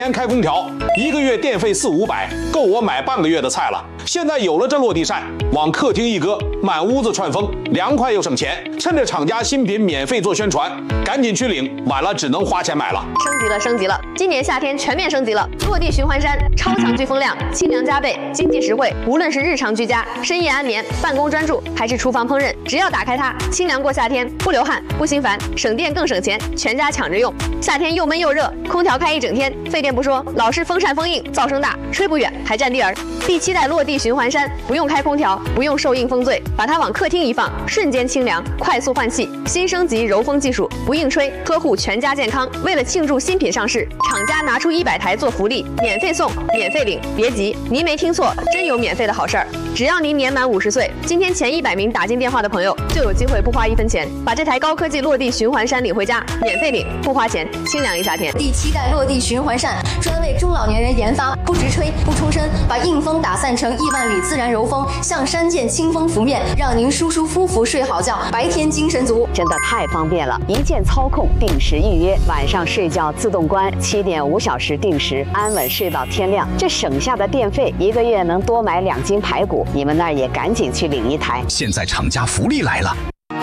天开空调，1个月电费400-500，够我买半个月的菜了。现在有了这落地扇，往客厅一搁，满屋子串风，凉快又省钱。趁着厂家新品免费做宣传，赶紧去领，晚了只能花钱买了。 升级了！今年夏天全面升级了，落地循环扇，超强飓风量，轻量加倍，经济实惠。无论是日常居家、深夜安眠、办公专注，还是厨房烹饪，只要打开它，清凉过夏天，不流汗，不心烦，省电更省钱，全家抢着用。夏天又闷又热，空调开一整天，费电不说，老是风扇风硬，噪声大，吹不远还占地儿。第7代落地循环扇，不用开空调，不用受硬风醉，把它往客厅一放，瞬间清凉，快速换气。新升级柔风技术，不硬吹，呵护全家健康。为了庆祝新品上市，厂家拿出100台做福利，免费送，免费领。别急，您没听错，真有免费的好事儿！只要您年满50岁，今天前100名打进电话的朋友，就有机会不花1分钱，把这台高科技落地循环扇领回家，免费领，不花钱，清凉一夏天。 第7代落地循环扇专为中老年人研发，不直吹，不冲身，把硬风打散成亿万里自然柔风，像山涧清风拂面，让您舒舒服服睡好觉，白天精神足。 真的太方便了，一键操控，定时预约，晚上睡觉自动关，7.5小时定时，安稳睡到天亮。这省下的电费，1个月能多买2斤排骨。你们那儿也赶紧去领一台。 现在厂家福利来了。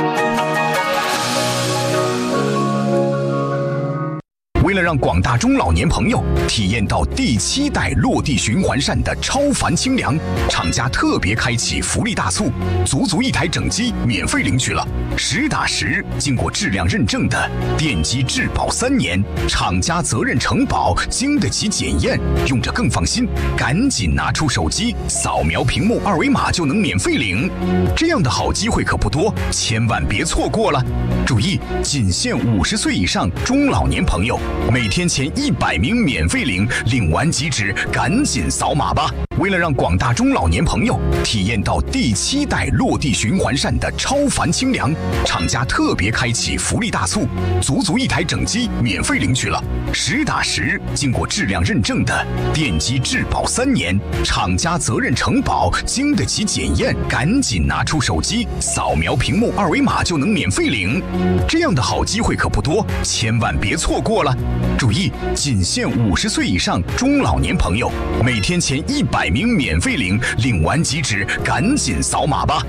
为了让广大中老年朋友体验到第7代落地循环扇的超凡清凉，厂家特别开启福利大促，足1台整机免费领取了，实打实经过质量认证的电机质保3年，厂家责任承保，经得起检验，用着更放心。赶紧拿出手机，扫描屏幕2维码就能免费领。这样的好机会可不多，千万别错过了。注意，仅限50岁以上中老年朋友。每天前100名免费领，领完即止，赶紧扫码吧！为了让广大中老年朋友体验到第7代落地循环扇的超凡清凉，厂家特别开启福利大促，足1台整机免费领取了，实打实经过质量认证的电机质保3年，厂家责任承保，经得起检验。赶紧拿出手机，扫描屏幕2维码就能免费领。这样的好机会可不多，千万别错过了。注意，仅限50岁以上中老年朋友，每天前100名免费领，领完即止，赶紧扫码吧。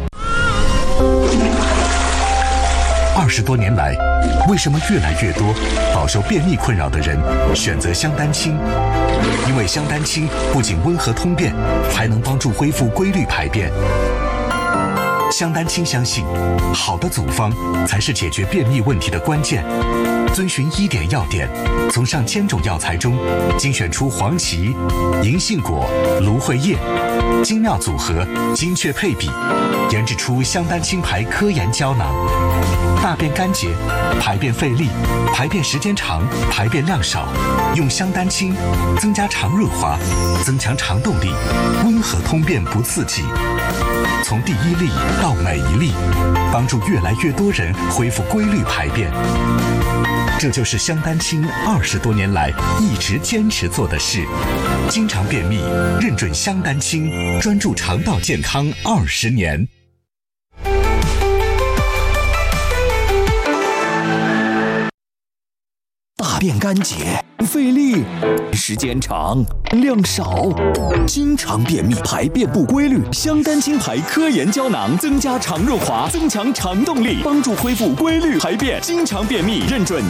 20多年来，为什么越来越多饱受便秘困扰的人选择香丹清？因为香丹清不仅温和通便，还能帮助恢复规律排便。香丹清相信，好的组方才是解决便秘问题的关键。遵循1点要点，从上千种药材中精选出黄芪、银杏果、芦荟叶，精妙组合，精确配比，研制出香丹清牌科研胶囊。大便干结、排便费力、排便时间长、排便量少，用香丹清增加肠润滑，增强肠动力，温和通便不刺激。从第1粒到每1粒，帮助越来越多人恢复规律排便。这就是香丹清20多年来一直坚持做的事。经常便秘，认准香丹清，专注肠道健康20年。 大便干结，费力，时间长，量少，经常便秘，排便不规律。香丹清牌科研胶囊增加肠润滑，增强肠动力，帮助恢复规律排便。经常便秘，认准